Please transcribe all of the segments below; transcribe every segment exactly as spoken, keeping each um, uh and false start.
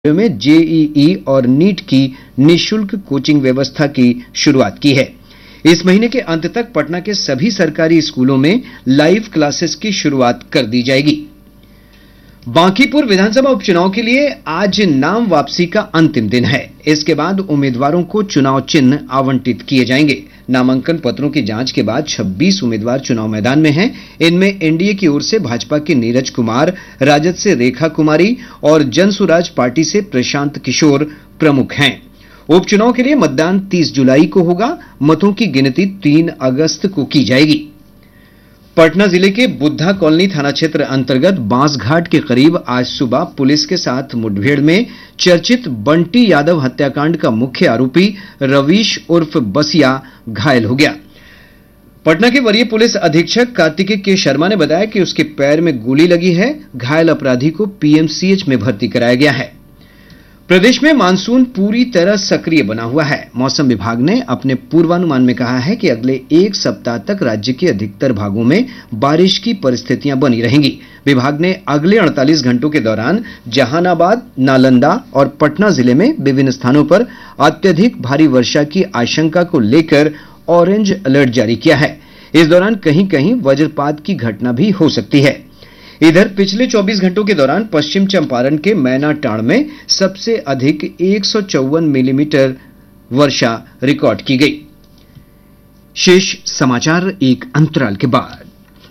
में जेईई और नीट की निःशुल्क कोचिंग व्यवस्था की शुरुआत की है। इस महीने के अंत तक पटना के सभी सरकारी स्कूलों में लाइव क्लासेस की शुरुआत कर दी जाएगी। बांकीपुर विधानसभा उपचुनाव के लिए आज नाम वापसी का अंतिम दिन है। इसके बाद उम्मीदवारों को चुनाव चिन्ह आवंटित किए जाएंगे। नामांकन पत्रों की जांच के बाद छब्बीस उम्मीदवार चुनाव मैदान में हैं। इनमें एनडीए की ओर से भाजपा के नीरज कुमार, राजद से रेखा कुमारी और जनसुराज पार्टी से प्रशांत किशोर प्रमुख हैं। उपचुनाव के लिए मतदान तीस जुलाई को होगा। मतों की गिनती तीन अगस्त को की जाएगी। पटना जिले के बुद्धा कॉलोनी थाना क्षेत्र अंतर्गत बांसघाट के करीब आज सुबह पुलिस के साथ मुठभेड़ में चर्चित बंटी यादव हत्याकांड का मुख्य आरोपी रवीश उर्फ बसिया घायल हो गया। पटना के वरीय पुलिस अधीक्षक कार्तिकेय के शर्मा ने बताया कि उसके पैर में गोली लगी है। घायल अपराधी को पीएमसीएच में भर्ती कराया गया है। प्रदेश में मानसून पूरी तरह सक्रिय बना हुआ है। मौसम विभाग ने अपने पूर्वानुमान में कहा है कि अगले एक सप्ताह तक राज्य के अधिकतर भागों में बारिश की परिस्थितियां बनी रहेंगी। विभाग ने अगले अड़तालीस घंटों के दौरान जहानाबाद, नालंदा और पटना जिले में विभिन्न स्थानों पर अत्यधिक भारी वर्षा की आशंका को लेकर ऑरेंज अलर्ट जारी किया है। इस दौरान कहीं कहीं वज्रपात की घटना भी हो सकती है। इधर पिछले चौबीस घंटों के दौरान पश्चिम चंपारण के मैनाटांड़ में सबसे अधिक एक सौ चौवन मिलीमीटर वर्षा रिकॉर्ड की गई। शेष समाचार एक अंतराल के बाद।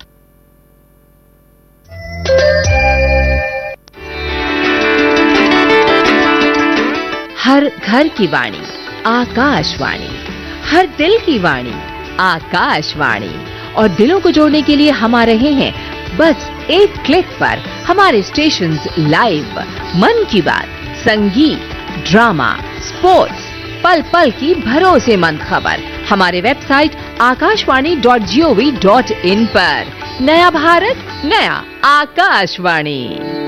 हर घर की वाणी आकाशवाणी, हर दिल की वाणी आकाशवाणी, और दिलों को जोड़ने के लिए हम आ रहे हैं बस एक क्लिक पर। हमारे स्टेशंस लाइव, मन की बात, संगीत, ड्रामा, स्पोर्ट्स, पल पल की भरोसेमंद खबर हमारे website Akashvani dot gov dot in पर। नया भारत, नया आकाशवाणी।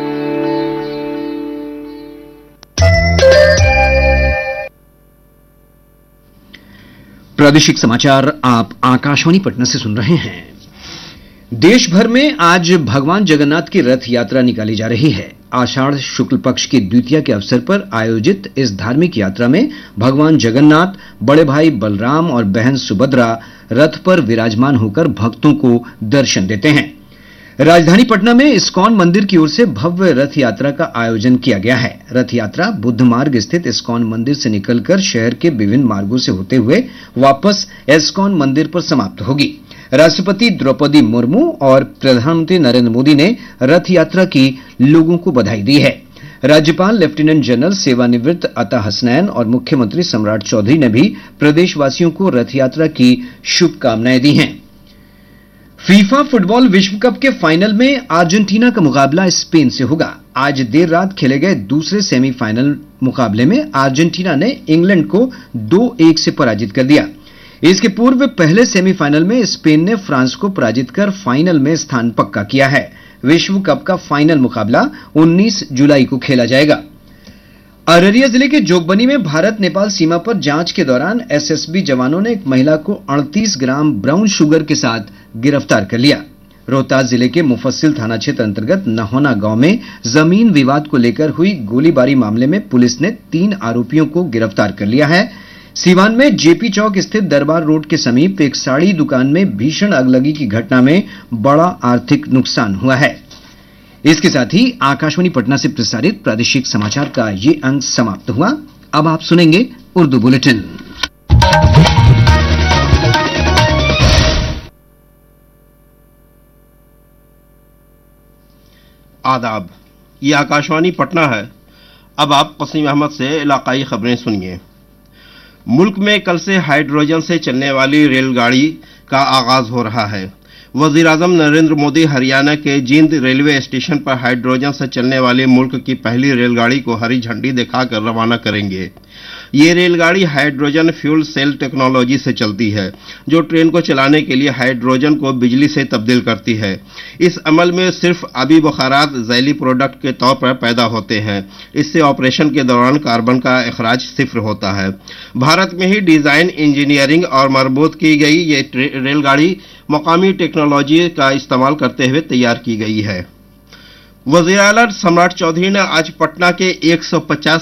प्रादेशिक समाचार आप आकाशवाणी पटना से सुन रहे हैं। देश भर में आज भगवान जगन्नाथ की रथ यात्रा निकाली जा रही है। आषाढ़ शुक्ल पक्ष की द्वितीया के अवसर पर आयोजित इस धार्मिक यात्रा में भगवान जगन्नाथ, बड़े भाई बलराम और बहन सुभद्रा रथ पर विराजमान होकर भक्तों को दर्शन देते हैं। राजधानी पटना में इस्कॉन मंदिर की ओर से भव्य रथ यात्रा का आयोजन किया गया है। रथ यात्रा बुद्ध मार्ग स्थित इस्कॉन मंदिर से निकलकर शहर के विभिन्न मार्गों से होते हुए वापस इस्कॉन मंदिर पर समाप्त होगी। राष्ट्रपति द्रौपदी मुर्मू और प्रधानमंत्री नरेंद्र मोदी ने रथ यात्रा की लोगों को बधाई दी है। राज्यपाल लेफ्टिनेंट जनरल सेवानिवृत्त अता हसनैन और मुख्यमंत्री सम्राट चौधरी ने भी प्रदेशवासियों को रथ यात्रा की शुभकामनाएं दी हैं। फीफा फुटबॉल विश्व कप के फाइनल में अर्जेंटीना का मुकाबला स्पेन से होगा। आज देर रात खेले गए दूसरे सेमीफाइनल मुकाबले में अर्जेंटीना ने इंग्लैंड को दो एक से पराजित कर दिया। इसके पूर्व पहले सेमीफाइनल में स्पेन ने फ्रांस को पराजित कर फाइनल में स्थान पक्का किया है। विश्व कप का फाइनल मुकाबला उन्नीस जुलाई को खेला जाएगा। अररिया जिले के जोगबनी में भारत नेपाल सीमा पर जांच के दौरान एसएसबी जवानों ने एक महिला को अड़तीस ग्राम ब्राउन शुगर के साथ गिरफ्तार कर लिया। रोहतास जिले के मुफस्सिल थाना क्षेत्र अंतर्गत नहोना गांव में जमीन विवाद को लेकर हुई गोलीबारी मामले में पुलिस ने तीन आरोपियों को गिरफ्तार कर लिया है। सीवान में जेपी चौक स्थित दरबार रोड के समीप एक साड़ी दुकान में भीषण अगलगी की घटना में बड़ा आर्थिक नुकसान हुआ है। इसके साथ ही आकाशवाणी पटना से प्रसारित प्रादेशिक समाचार का ये अंक समाप्त हुआ। अब आप सुनेंगे उर्दू बुलेटिन। आदाब, ये आकाशवाणी पटना है। अब आप वसीम अहमद से इलाकाई खबरें सुनिए। मुल्क में कल से हाइड्रोजन से चलने वाली रेलगाड़ी का आगाज हो रहा है। वजीर आजम नरेंद्र मोदी हरियाणा के जींद रेलवे स्टेशन पर हाइड्रोजन से चलने वाली मुल्क की पहली रेलगाड़ी को हरी झंडी दिखाकर रवाना करेंगे। ये रेलगाड़ी हाइड्रोजन फ्यूल सेल टेक्नोलॉजी से चलती है, जो ट्रेन को चलाने के लिए हाइड्रोजन को बिजली से तब्दील करती है। इस अमल में सिर्फ आबी बुखारात जैली प्रोडक्ट के तौर पर पैदा होते हैं। इससे ऑपरेशन के दौरान कार्बन का अखराज सिफर होता है। भारत में ही डिजाइन, इंजीनियरिंग और मरबूत की गई ये रेलगाड़ी मकामी टेक्नोलॉजी का इस्तेमाल करते हुए तैयार की गई है। वज़ीर आला सम्राट चौधरी ने आज पटना के एक सौ पचास